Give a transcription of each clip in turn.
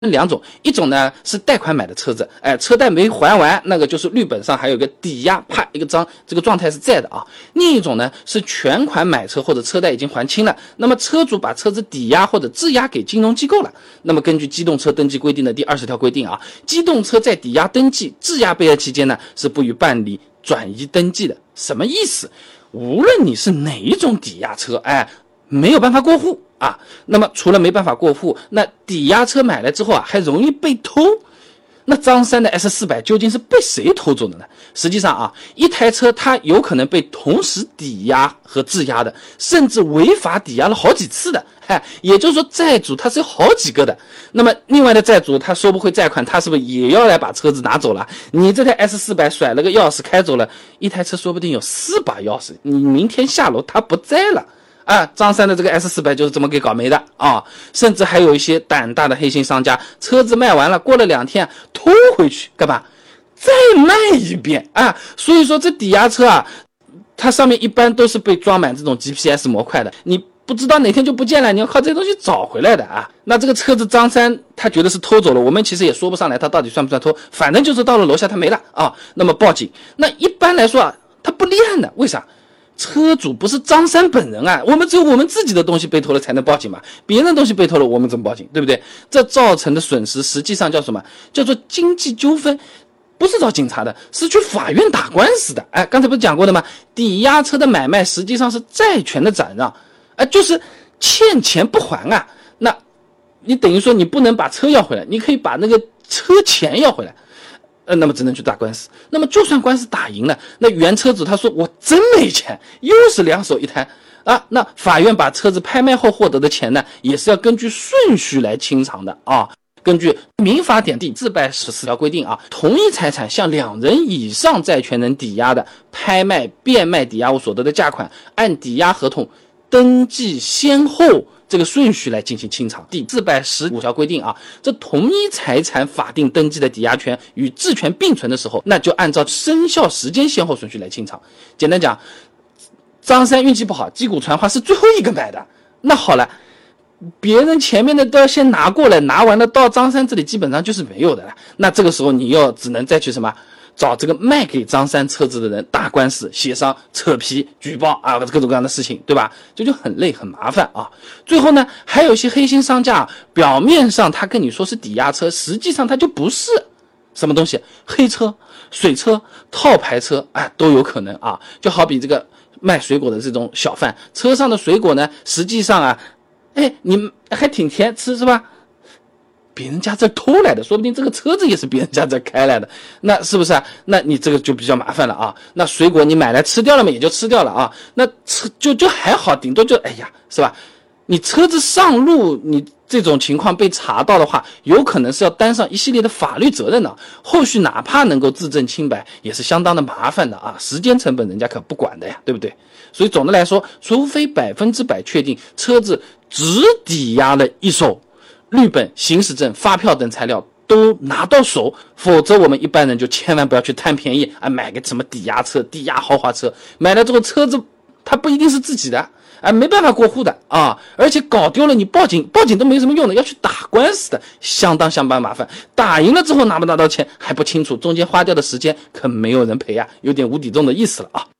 两种，一种呢是贷款买的车子，车贷没还完，那个就是绿本上还有一个抵押，啪一个章，这个状态是在的啊。另一种呢是全款买车或者车贷已经还清了，那么车主把车子抵押或者质押给金融机构了。那么根据机动车登记规定的第20条规定啊，机动车在抵押登记、质押备案期间呢是不予办理转移登记的。什么意思？无论你是哪一种抵押车，没有办法过户啊。那么除了没办法过户，那抵押车买来之后啊，还容易被偷。那张三的 S400究竟是被谁偷走的呢？实际上啊，一台车它有可能被同时抵押和质押的，甚至违法抵押了好几次的。也就是说债主他是有好几个的。那么另外的债主他收不回债款，他是不是也要来把车子拿走了？你这台 S400甩了个钥匙开走了，一台车说不定有4把钥匙，你明天下楼他不在了。张三的这个 S400就是这么给搞没的啊！甚至还有一些胆大的黑心商家，车子卖完了，过了2天偷回去干嘛？再卖一遍啊！所以说这抵押车啊，它上面一般都是被装满这种 GPS 模块的，你不知道哪天就不见了，你要靠这些东西找回来的啊！那这个车子张三他觉得是偷走了，我们其实也说不上来他到底算不算偷，反正就是到了楼下他没了啊。那么报警，那一般来说啊，他不立案的，为啥？车主不是张三本人啊，我们只有我们自己的东西被偷了才能报警嘛，别人的东西被偷了我们怎么报警，对不对？这造成的损失实际上叫什么？叫做经济纠纷，不是找警察的，是去法院打官司的。刚才不是讲过的吗？抵押车的买卖实际上是债权的转让，就是欠钱不还啊，那你等于说你不能把车要回来，你可以把那个车钱要回来。那么只能去打官司。那么就算官司打赢了，那原车主他说我真没钱，又是2手一摊啊。那法院把车子拍卖后获得的钱呢，也是要根据顺序来清偿的啊。根据民法典第414条规定啊，同一财产向2人以上债权人抵押的，拍卖、变卖抵押物所得的价款，按抵押合同登记先后这个顺序来进行清偿。第415条规定啊，这同一财产法定登记的抵押权与质权并存的时候，那就按照生效时间先后顺序来清偿。简单讲，张三运气不好，击鼓传花是最后一个买的，那好了，别人前面的都要先拿过来，拿完了到张三这里基本上就是没有的了。那这个时候你要只能再去什么？找这个卖给张三车子的人打官司、协商、扯皮、举报啊，各种各样的事情，对吧？这就很累很麻烦啊。最后呢，还有一些黑心商家，表面上他跟你说是抵押车，实际上他就不是。什么东西？黑车、水车、套牌车，都有可能啊。就好比这个卖水果的这种小贩，车上的水果呢，实际上啊，你还挺甜吃是吧？别人家这偷来的，说不定这个车子也是别人家这开来的，那是不是啊？那你这个就比较麻烦了啊。那水果你买来吃掉了嘛，也就吃掉了啊。那就还好，顶多是吧？你车子上路，你这种情况被查到的话，有可能是要担上一系列的法律责任的。后续哪怕能够自证清白，也是相当的麻烦的啊，时间成本人家可不管的呀，对不对？所以总的来说，除非100%确定车子只抵押了1手，绿本、行驶证、发票等材料都拿到手，否则我们一般人就千万不要去贪便宜买个什么抵押车、抵押豪华车，买了之后车子它不一定是自己的没办法过户的啊，而且搞丢了你报警都没什么用的，要去打官司的，相当麻烦。打赢了之后拿不拿到钱还不清楚，中间花掉的时间可没有人赔啊，有点无底洞的意思了啊。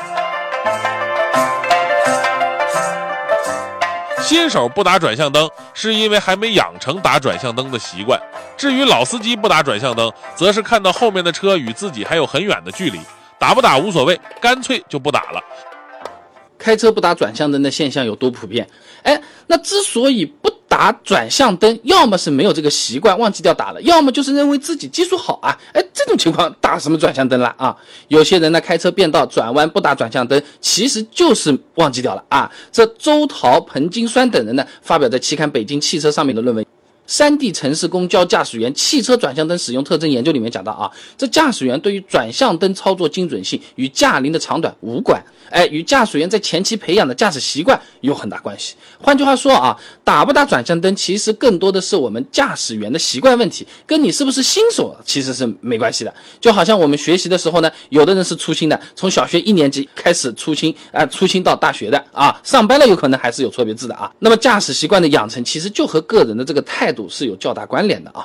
新手不打转向灯，是因为还没养成打转向灯的习惯。至于老司机不打转向灯，则是看到后面的车与自己还有很远的距离，打不打无所谓，干脆就不打了。 开车不打转向灯的现象有多普遍？那之所以不打转向灯，要么是没有这个习惯忘记掉打了，要么就是认为自己技术好啊。这种情况打什么转向灯了啊？有些人呢开车变道转弯不打转向灯，其实就是忘记掉了啊。这周桃、彭金栓等人呢发表在期刊《北京汽车》上面的论文《山地城市公交驾驶员汽车转向灯使用特征研究》里面讲到啊，这驾驶员对于转向灯操作精准性与驾龄的长短无关，与驾驶员在前期培养的驾驶习惯有很大关系。换句话说啊，打不打转向灯其实更多的是我们驾驶员的习惯问题，跟你是不是新手其实是没关系的。就好像我们学习的时候呢，有的人是粗心的，从小学1年级开始粗心到大学的啊，上班了有可能还是有错别字的啊。那么驾驶习惯的养成其实就和个人的这个态度度是有较大关联的啊。